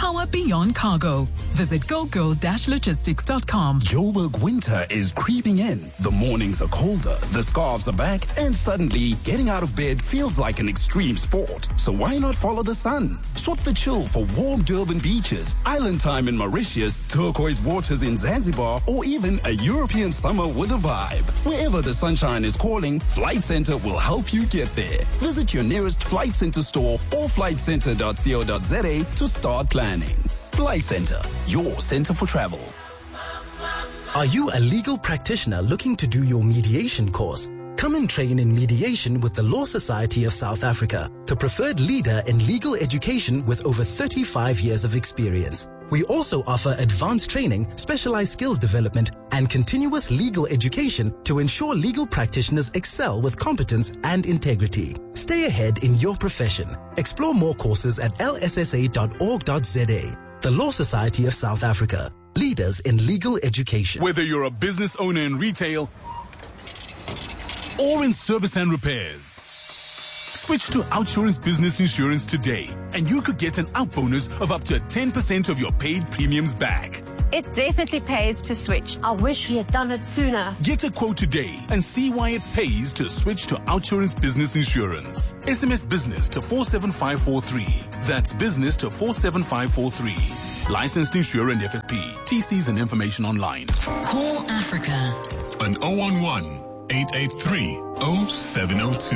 Power beyond cargo. Visit go girl dash logistics dot com. Joburg winter is creeping in. The mornings are colder, the scarves are back, and suddenly getting out of bed feels like an extreme sport. So why not follow the sun? Swap the chill for warm Durban beaches, island time in Mauritius, turquoise waters in Zanzibar, or even a European summer with a vibe. Wherever the sunshine is calling, Flight Centre will help you get there. Visit your nearest Flight Centre store or flight centre dot co dot za to start planning. Flight Centre, your centre for travel. Are you a legal practitioner looking to do your mediation course? Come and train in mediation with the Law Society of South Africa, the preferred leader in legal education with over thirty-five years of experience. We also offer advanced training, specialized skills development, and continuous legal education to ensure legal practitioners excel with competence and integrity. Stay ahead in your profession. Explore more courses at l s s a dot org dot za. The Law Society of South Africa, leaders in legal education. Whether you're a business owner in retail or in service and repairs, switch to OUTsurance Business Insurance today, and you could get an out bonus of up to ten percent of your paid premiums back. It definitely pays to switch. I wish we had done it sooner. Get a quote today and see why it pays to switch to OUTsurance Business Insurance. S M S business to four seven five four three. That's business to four seven five four three. Licensed insurer and F S P. T Cs and information online. Call Africa on oh one one, eight eight three, oh seven oh two.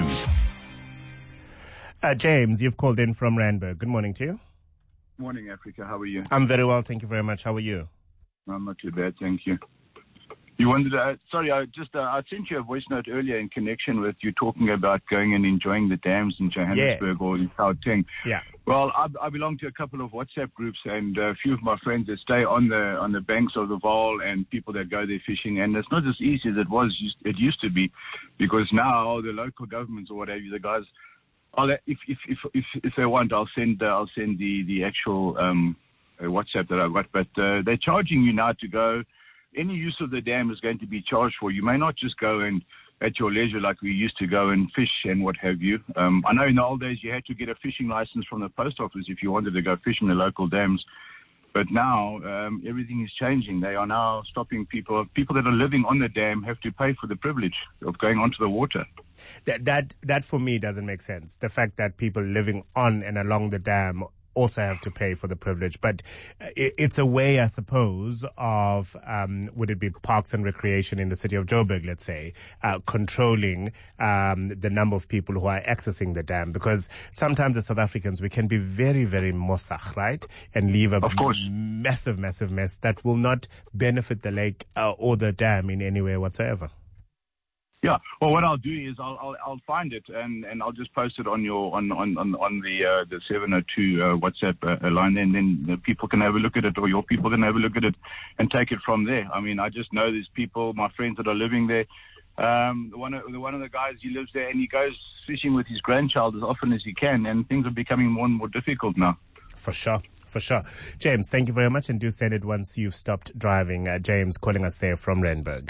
Uh, James, you've called in from Randburg. Good morning to you. Morning, Africa. How are you? I'm very well, thank you very much. How are you? I'm not too bad, thank you. You wanted to, uh, sorry, I just, uh, I sent you a voice note earlier in connection with you talking about going and enjoying the dams in Johannesburg Yes. or in Gauteng. Yeah. Well, I, I belong to a couple of WhatsApp groups, and a few of my friends that stay on the on the banks of the Vaal, and people that go there fishing. And it's not as easy as it was. It used to be, because now the local governments or whatever, the guys, I'll, if if if if if they want, I'll send uh, I'll send the the actual um, uh, WhatsApp that I've got. But uh, they're charging you now to go. Any use of the dam is going to be charged for. You may not just go and at your leisure like we used to go and fish and what have you. Um, I know in the old days you had to get a fishing license from the post office if you wanted to go fishing the local dams. But now um, everything is changing. They are now stopping people. People that are living on the dam have to pay for the privilege of going onto the water. That that that for me doesn't make sense. The fact that people living on and along the dam also have to pay for the privilege. But it, it's a way, I suppose, of, um, would it be Parks and Recreation in the city of Joburg, let's say, uh, controlling um, the number of people who are accessing the dam. Because sometimes as South Africans, we can be very, very mosach, right? And leave a of course. massive, massive mess that will not benefit the lake uh, or the dam in any way whatsoever. Yeah. Well, what I'll do is I'll I'll, I'll find it and, and I'll just post it on your on on on, on the uh, the seven oh two uh, WhatsApp uh, line, and then the people can have a look at it, or your people can have a look at it and take it from there. I mean, I just know there's people, my friends that are living there. Um, the one of the one of the guys, he lives there and he goes fishing with his grandchild as often as he can, and things are becoming more and more difficult now. For sure. For sure. James, thank you very much, and do send it once you've stopped driving. Uh, James calling us there from Randburg.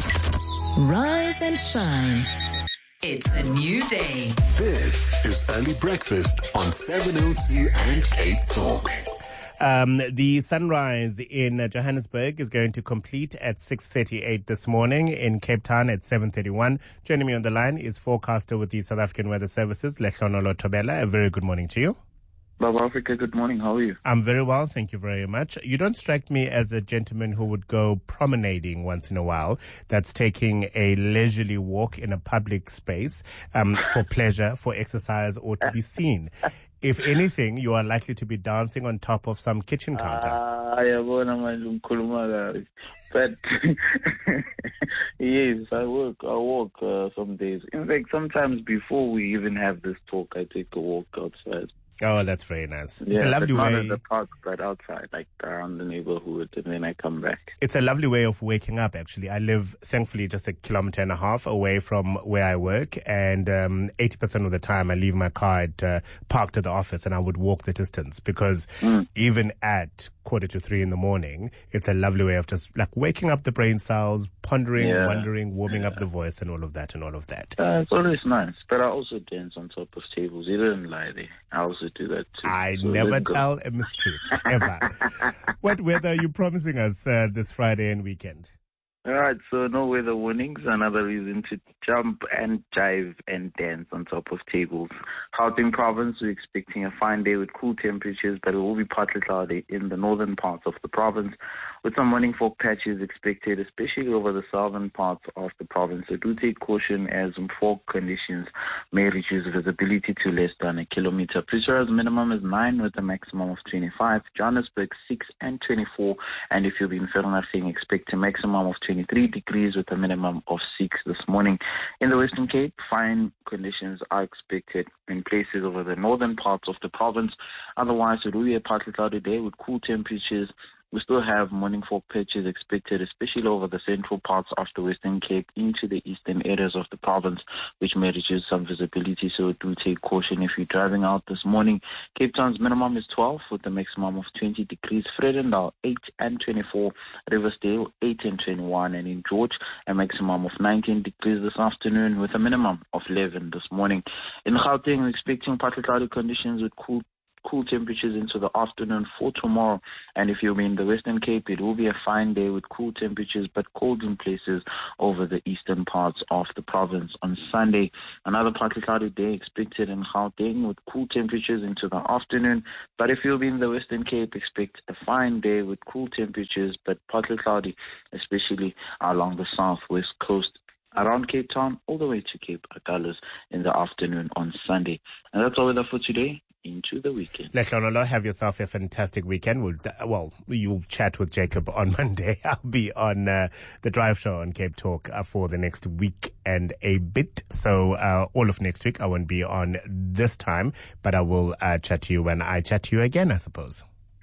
Rise and shine. It's a new day. This is Early Breakfast on seven oh two and Cape Talk. Um, the sunrise in uh, Johannesburg is going to complete at six thirty-eight this morning, in Cape Town at seven thirty-one. Joining me on the line is forecaster with the South African Weather Services, Lehlonolo Tobela. A very good morning to you. Baba Africa, good morning. How are you? I'm very well, thank you very much. You don't strike me as a gentleman who would go promenading once in a while. That's taking a leisurely walk in a public space um, for pleasure, for exercise, or to be seen. If anything, you are likely to be dancing on top of some kitchen counter. Ah, but yes, I work. I walk uh, some days. In fact, sometimes before we even have this talk, I take a walk outside. Oh, that's very nice. Yeah, it's a lovely but way. not in the park, but outside, like around the neighborhood, and then I come back. It's a lovely way of waking up, actually. I live, thankfully, just a kilometer and a half away from where I work, and um, eighty percent of the time I leave my car at, uh, parked at the office, and I would walk the distance, because mm. even at quarter to three in the morning, it's a lovely way of just like waking up the brain cells, pondering, yeah. wondering, warming yeah. up the voice, and all of that, and all of that. Uh, it's always nice, but I also dance on top of tables. You didn't lie there. I also also do that too. I So never let's go. tell a mystery, ever. What weather are you promising us uh, this Friday and weekend? All right, so no weather warnings. Another reason to jump and jive and dance on top of tables. Gauteng province, we're expecting a fine day with cool temperatures, but it will be partly cloudy in the northern parts of the province, with some morning fog patches expected, especially over the southern parts of the province. So do take caution as fog conditions may reduce visibility to less than a kilometer. Pretoria's minimum is nine with a maximum of twenty-five. Johannesburg six and twenty-four. And if you'll be in Vereeniging, expect a maximum of twenty-three degrees with a minimum of six this morning. In the Western Cape, fine conditions are expected in places over the northern parts of the province. Otherwise, it will be a partly cloudy day with cool temperatures. We still have morning fog patches expected, especially over the central parts of the Western Cape into the eastern areas of the province, which may reduce some visibility. So do take caution if you're driving out this morning. Cape Town's minimum is twelve with a maximum of twenty degrees. Vredendal eight and twenty-four. Riversdale eight and twenty-one. And in George, a maximum of nineteen degrees this afternoon with a minimum of eleven this morning. In Gauteng, we're expecting partly cloudy conditions with cool cool temperatures into the afternoon for tomorrow. And if you're in the Western Cape, it will be a fine day with cool temperatures but cold in places over the eastern parts of the province. On Sunday, another partly cloudy day expected in Gauteng with cool temperatures into the afternoon. But if you'll be in the Western Cape, expect a fine day with cool temperatures but partly cloudy, especially along the southwest coast, around Cape Town, all the way to Cape Agulhas in the afternoon on Sunday. And that's all weather for today. Into the weekend. Lehlonolo, have yourself a fantastic weekend. We'll, well, you'll chat with Jacob on Monday. I'll be on uh, the Drive Show on Cape Talk uh, for the next week and a bit. So uh, all of next week I won't be on this time, but I will uh, chat to you when I chat to you again, I suppose.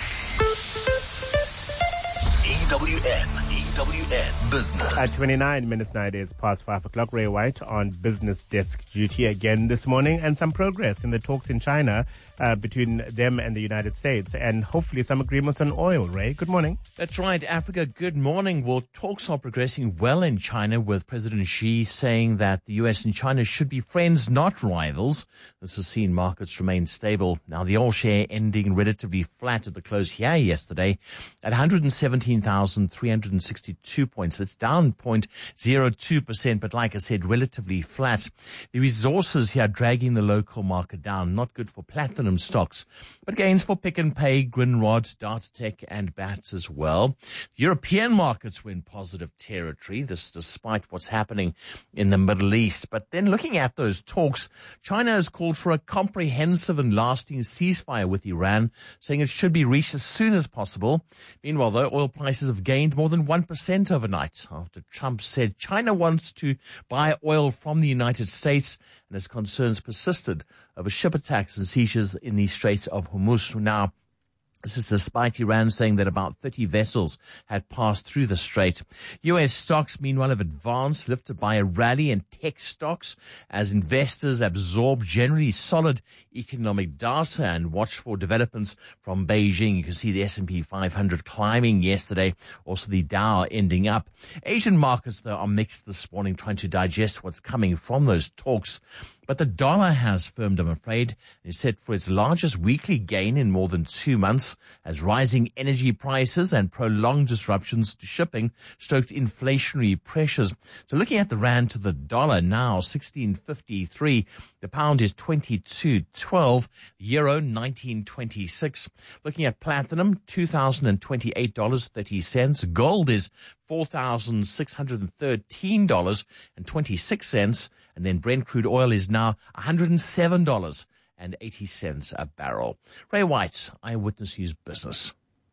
E W N, E W N Business. At twenty-nine minutes now, it is past five o'clock. Ray White on business desk duty again this morning, and some progress in the talks in China uh, between them and the United States, and hopefully some agreements on oil. Ray, good morning. That's right, Africa. Good morning. Well, talks are progressing well in China, with President Xi saying that the U S and China should be friends, not rivals. This has seen markets remain stable. Now, the oil share ending relatively flat at the close here yesterday at one hundred seventeen thousand three hundred sixty-two points. That's down zero point zero two percent, but like I said, relatively flat. The resources here dragging the local market down. Not good for platinum stocks, but gains for Pick and Pay, Grindrod, Datatec, and B A T S as well. European markets were in positive territory, this despite what's happening in the Middle East. But then looking at those talks, China has called for a comprehensive and lasting ceasefire with Iran, saying it should be reached as soon as possible. Meanwhile, though, oil prices have gained more than one percent overnight after Trump said China wants to buy oil from the United States, and his concerns persisted over ship attacks and seizures in the Strait of Hormuz. Now, this is despite Iran saying that about thirty vessels had passed through the strait. U S stocks, meanwhile, have advanced, lifted by a rally in tech stocks as investors absorb generally solid economic data and watch for developments from Beijing. You can see the S and P five hundred climbing yesterday, also the Dow ending up. Asian markets, though, are mixed this morning, trying to digest what's coming from those talks. But the dollar has firmed, I'm afraid, and is set for its largest weekly gain in more than two months as rising energy prices and prolonged disruptions to shipping stoked inflationary pressures. So looking at the rand to the dollar now, sixteen fifty-three. The pound is twenty-two twelve. Euro, nineteen twenty-six. Looking at platinum, two thousand twenty-eight dollars and thirty cents. Gold is four thousand six hundred thirteen dollars and twenty-six cents. And then Brent crude oil is now one hundred seven dollars and eighty cents a barrel. Ray White, Eyewitness News Business.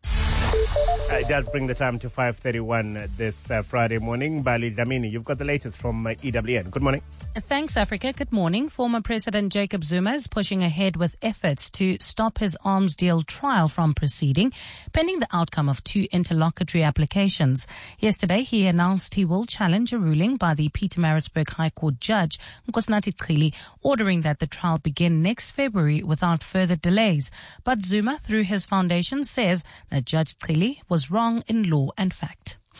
Uh, it does bring the time to five thirty-one this uh, Friday morning. Bali Dlamini, you've got the latest from uh, E W N. Good morning. Thanks, Africa. Good morning. Former President Jacob Zuma is pushing ahead with efforts to stop his arms deal trial from proceeding, pending the outcome of two interlocutory applications. Yesterday, he announced he will challenge a ruling by the Pietermaritzburg High Court judge, Nkosinathi Chili, ordering that the trial begin next February without further delays. But Zuma, through his foundation, says that Judge Chili was wrong in law and fact.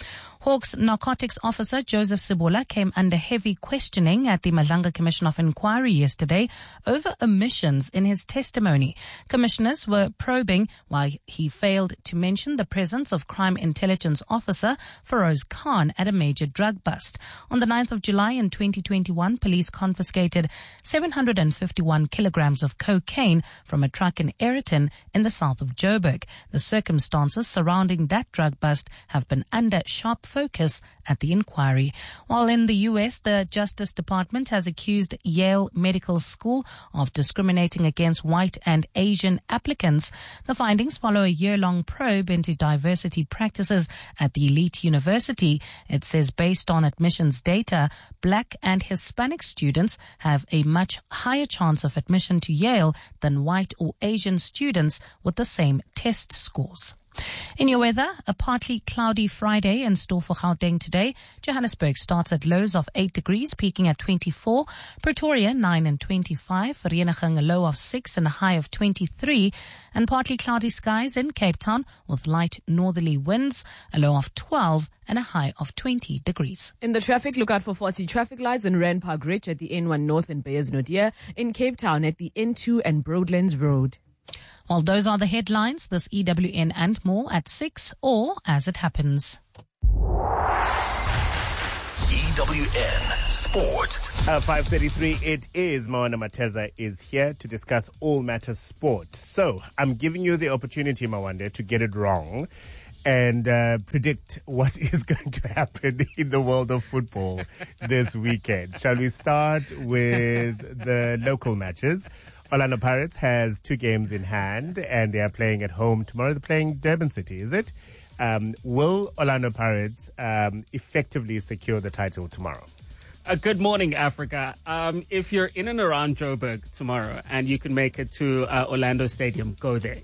Hawks narcotics officer Joseph Sibola came under heavy questioning at the Madlanga Commission of Inquiry yesterday over omissions in his testimony. Commissioners were probing why he failed to mention the presence of Crime Intelligence Officer Feroz Khan at a major drug bust. On the ninth of July in twenty twenty-one, police confiscated seven hundred fifty-one kilograms of cocaine from a truck in Ayrton in the south of Joburg. The circumstances surrounding that drug bust have been under sharp focus at the inquiry. While in the U S, the Justice Department has accused Yale Medical School of discriminating against white and Asian applicants. The findings follow a year-long probe into diversity practices at the elite university. It says based on admissions data, black and Hispanic students have a much higher chance of admission to Yale than white or Asian students with the same test scores. In your weather, a partly cloudy Friday in store for Gauteng today. Johannesburg starts at lows of eight degrees, peaking at twenty-four. Pretoria, nine and twenty-five. Vereeniging, a low of six and a high of twenty-three. And partly cloudy skies in Cape Town with light northerly winds, a low of twelve and a high of twenty degrees. In the traffic, look out for forty traffic lights in Rand Park Ridge at the N one North and Beyers-Naudé, in Cape Town at the N two and Broadlands Road. Well, those are the headlines. This E W N and more at six or as it happens. E W N Sport. Uh, five thirty-three it is. Moana Mateza is here to discuss all matters sport. So I'm giving you the opportunity, Mawande, to get it wrong and uh, predict what is going to happen in the world of football this weekend. Shall we start with the local matches? Orlando Pirates has two games in hand, and they are playing at home tomorrow. They're playing Durban City, is it? Um, will Orlando Pirates um, effectively secure the title tomorrow? Uh, good morning, Africa. Um, if you're in and around Joburg tomorrow and you can make it to uh, Orlando Stadium, go there.